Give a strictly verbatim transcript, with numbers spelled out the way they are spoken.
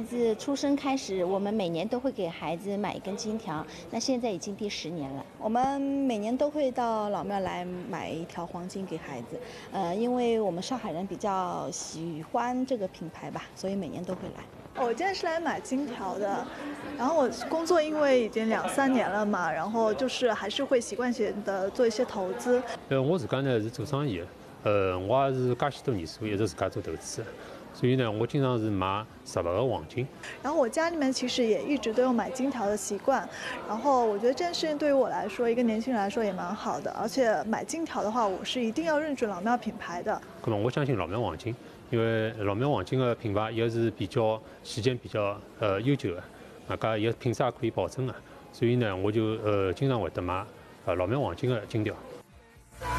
子出生开始，我们每年都会给孩子买一根金条，那现在已经第十年了。 我们每年都会到老庙来买一条黄金给孩子，呃，因为我们上海人比较喜欢这个品牌吧，所以每年都会来。 我今天是来买金条的，然后我工作因为已经两三年了嘛，然后就是还是会习惯性的做一些投资。 呃，我自家呢是做生意的，呃，我也是介许多年数一直自家做投资的，所以呢，我经常是买实物的黄金。 然后我家里面其实也一直都有买金条的习惯，然后我觉得这件事情对于我来说，一个年轻人来说也蛮好的，而且买金条的话，我是一定要认准老庙品牌的。 那么我相信老庙黄金。因为老庙黄金的品牌也是比较时间比较呃悠久的，啊，搿也品质也可以保证的，所以呢，我就呃经常会得买呃老庙黄金的金条。